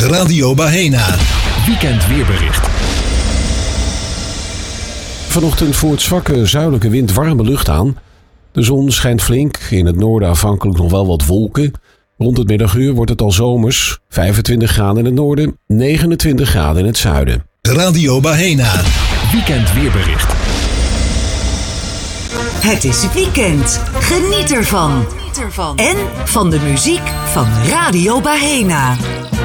Radio Bahena. Weekend weerbericht. Vanochtend voert zwakke zuidelijke wind warme lucht aan. De zon schijnt flink, in het noorden afhankelijk nog wel wat wolken. Rond het middaguur wordt het al zomers. 25 graden in het noorden, 29 graden in het zuiden. Radio Bahena. Weekend weerbericht. Het is weekend. Geniet ervan. En van de muziek van Radio Bahena.